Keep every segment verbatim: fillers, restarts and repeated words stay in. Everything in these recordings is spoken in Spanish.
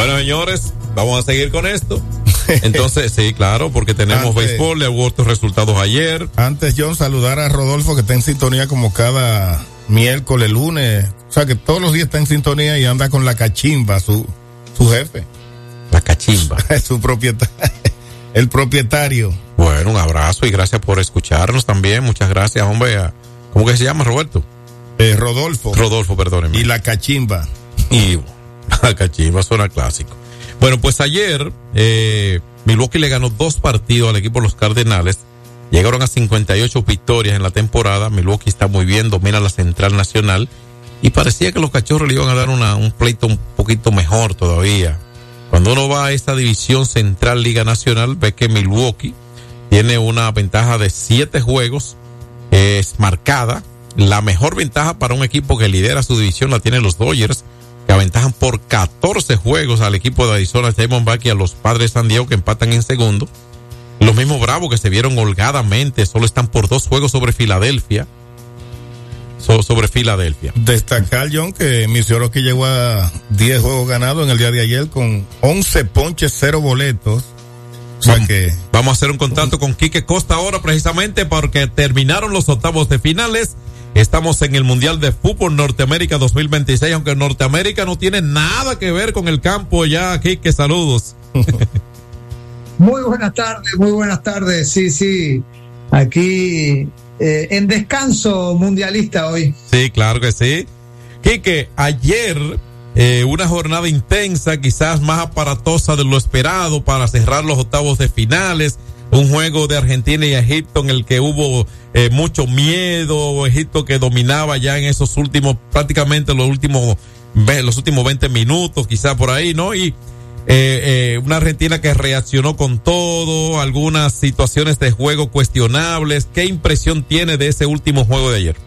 Bueno, señores, vamos a seguir con esto. Entonces, sí, claro, porque tenemos antes, béisbol, le hubo otros resultados ayer. Antes, John, saludar a Rodolfo, que está en sintonía como cada miércoles, lunes. O sea, que todos los días está en sintonía y anda con la cachimba, su, su jefe. La cachimba. Su propietario. El propietario. Bueno, un abrazo y gracias por escucharnos también. Muchas gracias, hombre. ¿Cómo que se llama, Roberto? Eh, Rodolfo. Rodolfo, perdóneme. Y la cachimba. Y la cachimba suena clásico. Bueno, pues ayer eh, Milwaukee le ganó dos partidos al equipo de los Cardenales. Llegaron a cincuenta y ocho victorias en la temporada. Milwaukee está muy bien, domina la Central Nacional. Y parecía que los Cachorros le iban a dar una, un pleito un poquito mejor todavía. Cuando uno va a esta división Central Liga Nacional, ve que Milwaukee tiene una ventaja de siete juegos. Es marcada. La mejor ventaja para un equipo que lidera su división la tienen los Dodgers, que aventajan por catorce juegos al equipo de Arizona Diamondbacks y a los Padres de San Diego, que empatan en segundo. Los mismos Bravos, que se vieron holgadamente, solo están por dos juegos sobre Filadelfia. So, sobre Filadelfia. Destacar, John, que Misiolowski llegó a diez juegos ganados en el día de ayer con once ponches, cero boletos. O sea vamos, que vamos a hacer un contacto con Quique Costa ahora, precisamente porque terminaron los octavos de finales. Estamos en el Mundial de Fútbol Norteamérica dos mil veintiséis, aunque Norteamérica no tiene nada que ver con el campo ya. Quique, saludos. Muy buenas tardes, muy buenas tardes. Sí, sí, aquí eh, en descanso mundialista hoy. Sí, claro que sí. Quique, ayer eh, una jornada intensa, quizás más aparatosa de lo esperado para cerrar los octavos de finales. Un juego de Argentina y Egipto en el que hubo eh, mucho miedo, Egipto que dominaba ya en esos últimos, prácticamente los últimos, los últimos veinte minutos, quizá por ahí, ¿no? Y eh, eh, una Argentina que reaccionó con todo, algunas situaciones de juego cuestionables. ¿Qué impresión tiene de ese último juego de ayer?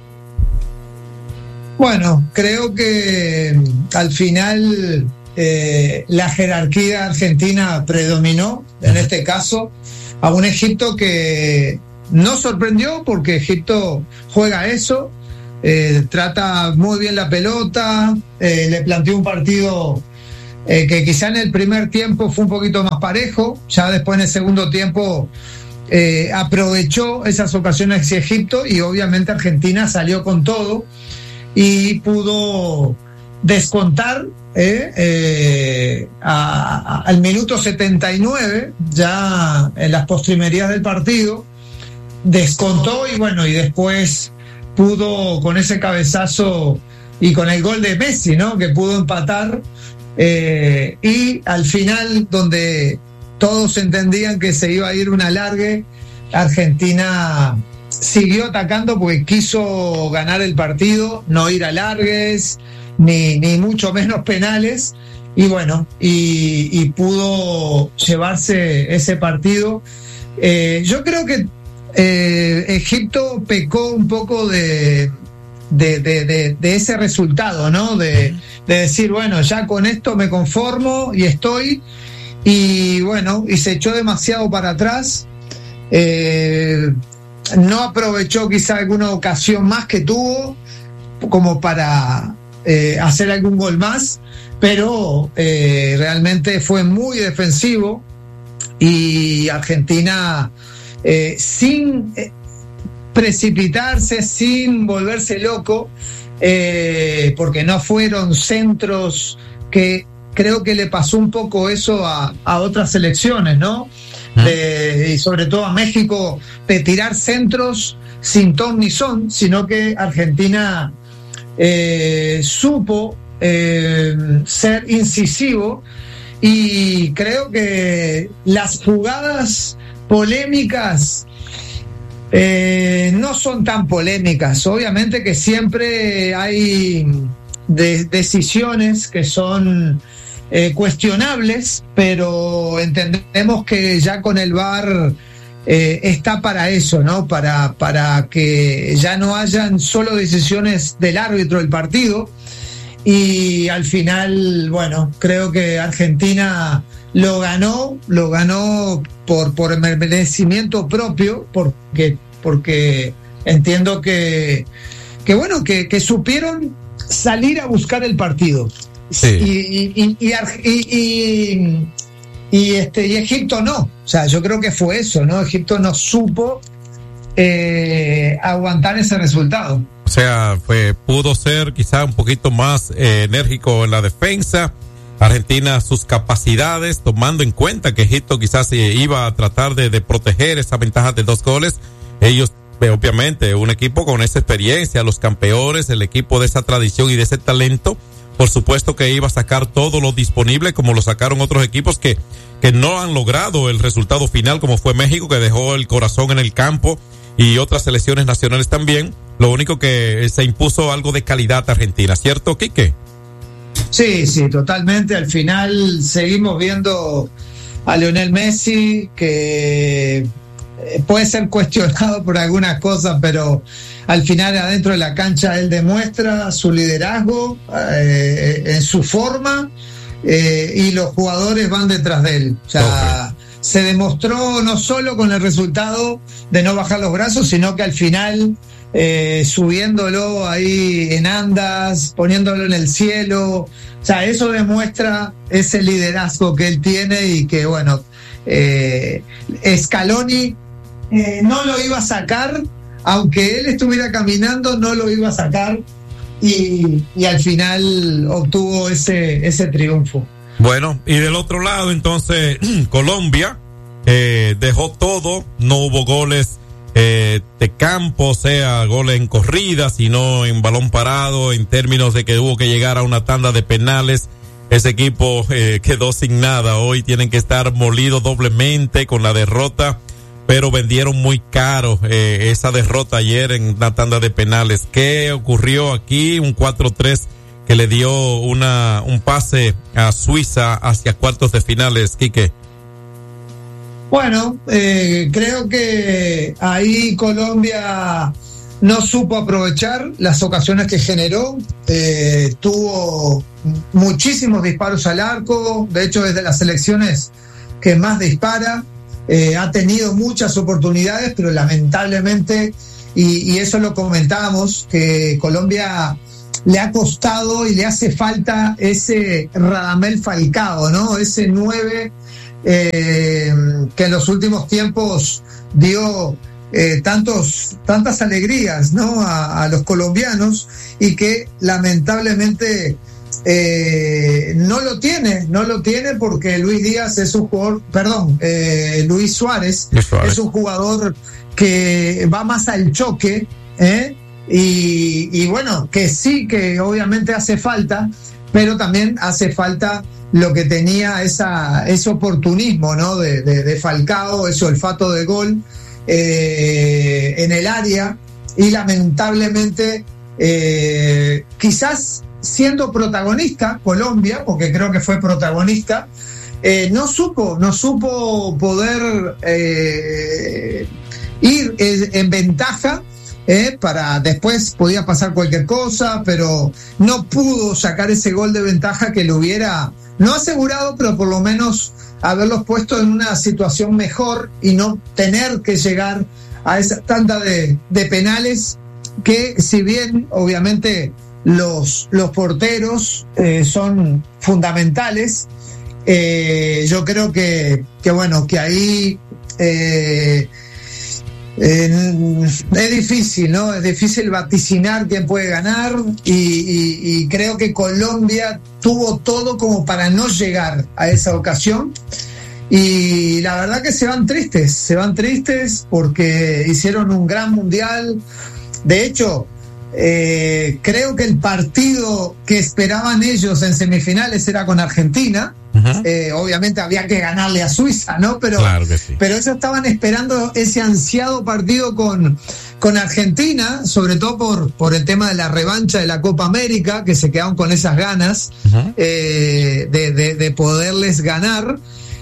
Bueno, creo que al final eh, la jerarquía argentina predominó, en este caso, a un Egipto que no sorprendió porque Egipto juega eso, eh, trata muy bien la pelota, eh, le planteó un partido eh, que quizá en el primer tiempo fue un poquito más parejo, ya después en el segundo tiempo eh, aprovechó esas ocasiones hacia Egipto y obviamente Argentina salió con todo y pudo descontar eh, eh, a, a, al minuto setenta y nueve, ya en las postrimerías del partido, descontó y bueno, y después pudo con ese cabezazo y con el gol de Messi, ¿no? Que pudo empatar eh, y al final, donde todos entendían que se iba a ir un alargue, Argentina siguió atacando porque quiso ganar el partido, no ir a alargues, ni, ni mucho menos penales, y bueno, y, y pudo llevarse ese partido. Eh, yo creo que eh, Egipto pecó un poco de, de, de, de, de ese resultado, ¿no? De, de decir, bueno, ya con esto me conformo y estoy, y bueno, y se echó demasiado para atrás. Eh, no aprovechó quizá alguna ocasión más que tuvo como para eh, hacer algún gol más, pero eh, realmente fue muy defensivo y Argentina eh, sin eh, precipitarse, sin volverse loco, eh, porque no fueron centros que creo que le pasó un poco eso a, a otras selecciones, ¿no? De, y sobre todo a México, de tirar centros sin ton ni son, sino que Argentina eh, supo eh, ser incisivo y creo que las jugadas polémicas eh, no son tan polémicas. Obviamente que siempre hay de, decisiones que son Eh, cuestionables, pero entendemos que ya con el V A R eh, está para eso, ¿no? Para, para que ya no hayan solo decisiones del árbitro del partido y al final, bueno, creo que Argentina lo ganó, lo ganó por, por merecimiento propio, porque, porque entiendo que, que bueno, que, que supieron salir a buscar el partido. Sí. Y, y, y, y, y, y, y, este, y Egipto no. O sea, yo creo que fue eso, ¿no? Egipto no supo eh, aguantar ese resultado. O sea, fue, pudo ser quizá un poquito más eh, enérgico en la defensa. Argentina, sus capacidades, tomando en cuenta que Egipto quizás iba a tratar de, de proteger esa ventaja de dos goles. Ellos, obviamente, un equipo con esa experiencia, los campeones, el equipo de esa tradición y de ese talento, por supuesto que iba a sacar todo lo disponible, como lo sacaron otros equipos que, que no han logrado el resultado final, como fue México, que dejó el corazón en el campo, y otras selecciones nacionales también. Lo único que se impuso algo de calidad a Argentina, ¿cierto, Quique? Sí, sí, totalmente. Al final seguimos viendo a Lionel Messi, que puede ser cuestionado por algunas cosas, pero al final adentro de la cancha él demuestra su liderazgo eh, en su forma eh, y los jugadores van detrás de él. O sea, okay. Se demostró no solo con el resultado de no bajar los brazos, sino que al final eh, subiéndolo ahí en andas, poniéndolo en el cielo. O sea, eso demuestra ese liderazgo que él tiene y que, bueno, eh, Scaloni eh, no lo iba a sacar, aunque él estuviera caminando, no lo iba a sacar y, y al final obtuvo ese, ese triunfo. Bueno, y del otro lado, entonces, Colombia eh, dejó todo, no hubo goles eh, de campo, o sea, goles en corrida, sino en balón parado, en términos de que hubo que llegar a una tanda de penales. Ese equipo eh, quedó sin nada. Hoy tienen que estar molidos doblemente con la derrota, pero vendieron muy caro eh, esa derrota ayer en una tanda de penales. ¿Qué ocurrió aquí? Un cuatro tres que le dio una un pase a Suiza hacia cuartos de finales, Quique. Bueno, eh, creo que ahí Colombia no supo aprovechar las ocasiones que generó, eh, tuvo muchísimos disparos al arco, de hecho es de las selecciones que más dispara, eh, ha tenido muchas oportunidades, pero lamentablemente, y, y eso lo comentábamos, que Colombia le ha costado y le hace falta ese Radamel Falcao, ¿no? Ese nueve eh, que en los últimos tiempos dio eh, tantos, tantas alegrías, ¿no? A, a los colombianos y que lamentablemente eh, no lo tiene, no lo tiene porque Luis Díaz es un jugador, perdón, eh, Luis Suárez, Luis Suárez es un jugador que va más al choque, ¿eh? Y, y bueno, que sí, que obviamente hace falta, pero también hace falta lo que tenía esa ese oportunismo, ¿no? De, de, de Falcao, ese olfato de gol eh, en el área y lamentablemente eh, quizás siendo protagonista Colombia, porque creo que fue protagonista, eh, no supo, no supo poder eh, ir en ventaja. Eh, para después podía pasar cualquier cosa, pero no pudo sacar ese gol de ventaja que lo hubiera no asegurado, pero por lo menos haberlos puesto en una situación mejor y no tener que llegar a esa tanda de, de penales que, si bien obviamente los, los porteros eh, son fundamentales, eh, yo creo que, que bueno, que ahí eh, Eh, es difícil, ¿no? Es difícil vaticinar quién puede ganar y, y, y creo que Colombia tuvo todo como para no llegar a esa ocasión y la verdad que se van tristes, se van tristes porque hicieron un gran mundial. De hecho, eh, creo que el partido que esperaban ellos en semifinales era con Argentina. Uh-huh. Eh, obviamente había que ganarle a Suiza, ¿no? Pero, claro que sí. Pero ellos estaban esperando ese ansiado partido con, con Argentina, sobre todo por, por el tema de la revancha de la Copa América, que se quedaron con esas ganas uh-huh. eh, de, de, de poderles ganar.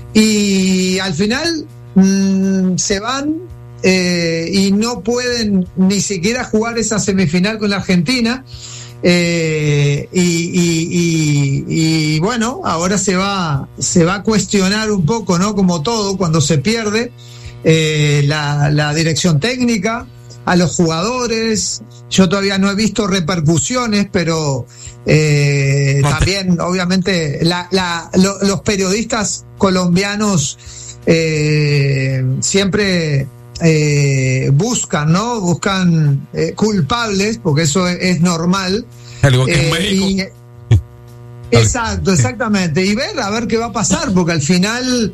Y al final mmm, se van eh, y no pueden ni siquiera jugar esa semifinal con la Argentina. Eh, y, y, y, y bueno, ahora se va, se va a cuestionar un poco, ¿no? Como todo, cuando se pierde, eh, la, la dirección técnica, a los jugadores. Yo todavía no he visto repercusiones, pero eh, no también, obviamente, la, la, lo, los periodistas colombianos eh, siempre eh, buscan, ¿no? Buscan eh, culpables, porque eso es, es normal. Algo que en México. Y, exacto, exactamente. Y ver, a ver qué va a pasar, porque al final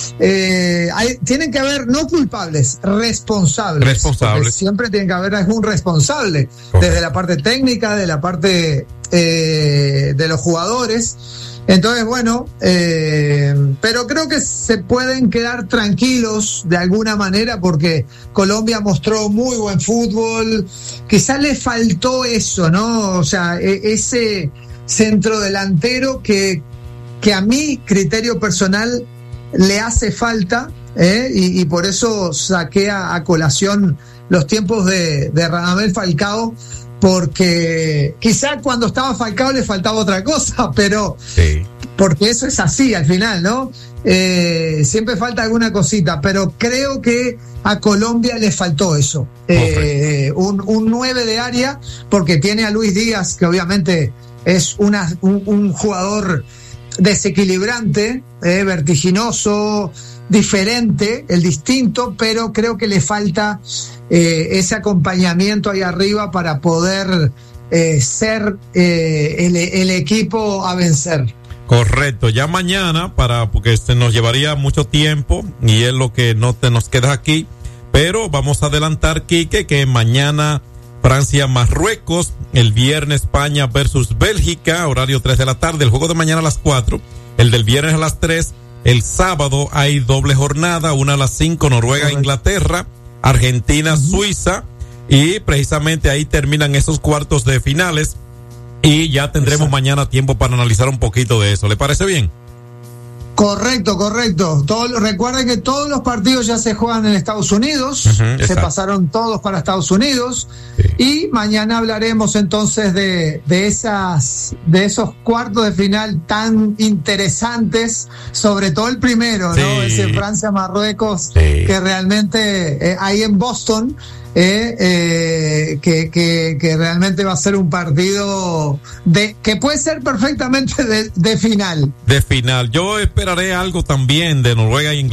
eh, hay, tienen que haber, no culpables, responsables. Responsables. Siempre tiene que haber un responsable, okay, desde la parte técnica, de la parte eh, de los jugadores. Entonces, bueno, eh, pero creo que se pueden quedar tranquilos de alguna manera, porque Colombia mostró muy buen fútbol. Quizás le faltó eso, ¿no? O sea, ese centro delantero que, que a mi criterio personal le hace falta, ¿eh? y, y por eso saqué a, a colación los tiempos de, de Radamel Falcao, porque quizá cuando estaba Falcao le faltaba otra cosa, pero sí, porque eso es así al final, ¿no? Eh, siempre falta alguna cosita, pero creo que a Colombia le faltó eso, eh, un, un nueve de área, porque tiene a Luis Díaz, que obviamente es una, un, un jugador desequilibrante, eh, vertiginoso, diferente, el distinto, pero creo que le falta eh, ese acompañamiento ahí arriba para poder eh, ser eh, el, el equipo a vencer. Correcto, ya mañana, para porque este nos llevaría mucho tiempo y es lo que no te nos queda aquí, pero vamos a adelantar, Quique, que mañana Francia, Marruecos, el viernes España versus Bélgica, horario tres de la tarde, el juego de mañana a las cuatro, el del viernes a las tres, el sábado hay doble jornada, una a las cinco, Noruega, Inglaterra, Argentina, Suiza, y precisamente ahí terminan esos cuartos de finales y ya tendremos Exacto. mañana tiempo para analizar un poquito de eso. ¿Le parece bien? Correcto, correcto. Todo, recuerden que todos los partidos ya se juegan en Estados Unidos, uh-huh, se pasaron todos para Estados Unidos, sí. Y mañana hablaremos entonces de, de esas, de esos cuartos de final tan interesantes, sobre todo el primero, sí. ¿no? Ese Francia-Marruecos, sí. que realmente eh, ahí en Boston. Eh, eh, que, que, que realmente va a ser un partido de que puede ser perfectamente de, de final. De final. Yo esperaré algo también de Noruega y Inglaterra.